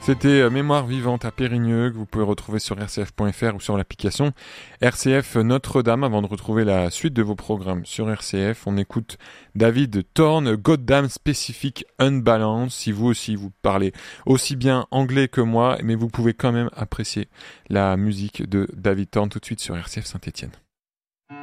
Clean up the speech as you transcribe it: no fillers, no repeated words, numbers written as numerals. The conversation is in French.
C'était Mémoire vivante à Périgneux, que vous pouvez retrouver sur rcf.fr ou sur l'application RCF Notre-Dame. Avant de retrouver la suite de vos programmes sur RCF, on écoute David Thorne, Goddamn Specific Unbalance. Si vous aussi vous parlez aussi bien anglais que moi, mais vous pouvez quand même apprécier la musique de David Thorne tout de suite sur RCF Saint-Étienne.